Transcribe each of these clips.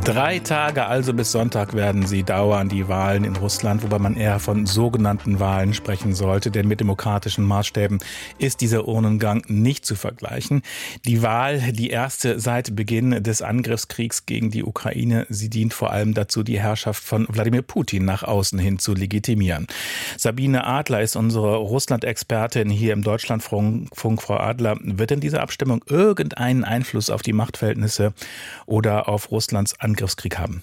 3 Tage, also bis Sonntag, werden sie dauern, die Wahlen in Russland, wobei man eher von sogenannten Wahlen sprechen sollte, denn mit demokratischen Maßstäben ist dieser Urnengang nicht zu vergleichen. Die Wahl, die erste seit Beginn des Angriffskriegs gegen die Ukraine, sie dient vor allem dazu, die Herrschaft von Wladimir Putin nach außen hin zu legitimieren. Sabine Adler ist unsere Russland-Expertin hier im Deutschlandfunk. Frau Adler, wird denn diese Abstimmung irgendeinen Einfluss auf die Machtverhältnisse oder auf Russlands Angriffskrieg haben?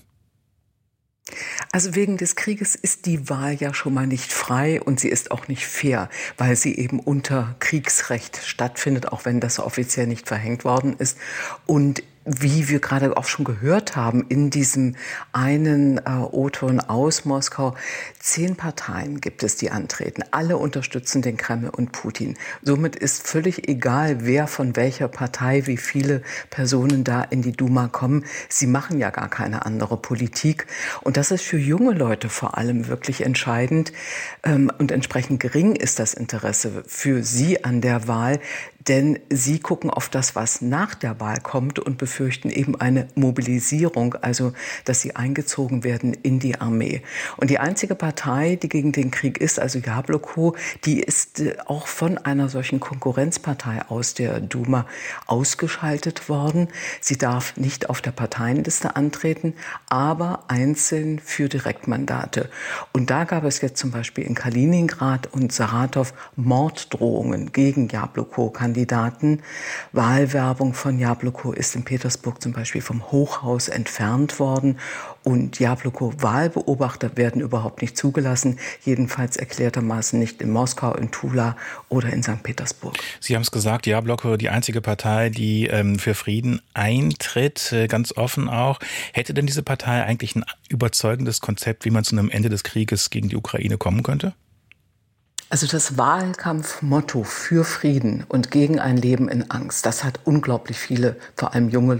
Also wegen des Krieges ist die Wahl ja schon mal nicht frei und sie ist auch nicht fair, weil sie eben unter Kriegsrecht stattfindet, auch wenn das offiziell nicht verhängt worden ist. Und wie wir gerade auch schon gehört haben, in diesem einen O-Ton aus Moskau, 10 Parteien gibt es, die antreten. Alle unterstützen den Kreml und Putin. Somit ist völlig egal, wer von welcher Partei, wie viele Personen da in die Duma kommen. Sie machen ja gar keine andere Politik. Und das ist für junge Leute vor allem wirklich entscheidend. Und entsprechend gering ist das Interesse für sie an der Wahl. Denn sie gucken auf das, was nach der Wahl kommt und befürchten eben eine Mobilisierung, also dass sie eingezogen werden in die Armee. Und die einzige Partei, die gegen den Krieg ist, also Jabloko, die ist auch von einer solchen Konkurrenzpartei aus der Duma ausgeschaltet worden. Sie darf nicht auf der Parteienliste antreten, aber einzeln für Direktmandate. Und da gab es jetzt zum Beispiel in Kaliningrad und Saratow Morddrohungen gegen Jabloko-Kandidaten. Wahlwerbung von Jabloko ist in Petersburg zum Beispiel vom Hochhaus entfernt worden. Und Jabloko-Wahlbeobachter werden überhaupt nicht zugelassen, jedenfalls erklärtermaßen nicht in Moskau, in Tula oder in St. Petersburg. Sie haben es gesagt, Jabloko, die einzige Partei, die für Frieden eintritt, ganz offen auch. Hätte denn diese Partei eigentlich ein überzeugendes Konzept, wie man zu einem Ende des Krieges gegen die Ukraine kommen könnte? Also das Wahlkampfmotto für Frieden und gegen ein Leben in Angst, das hat unglaublich viele, vor allem junge